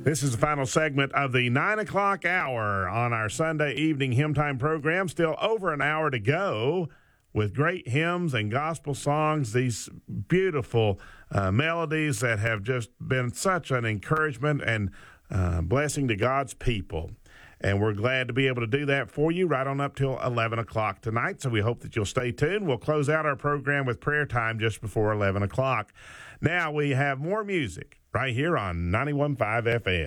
This is the final segment of the 9 o'clock hour on our Sunday evening hymn time program. Still over an hour to go with great hymns and gospel songs, these beautiful melodies that have just been such an encouragement and blessing to God's people. And we're glad to be able to do that for you right on up till 11 o'clock tonight. So we hope that you'll stay tuned. We'll close out our program with prayer time just before 11 o'clock. Now we have more music right here on 91.5 FM.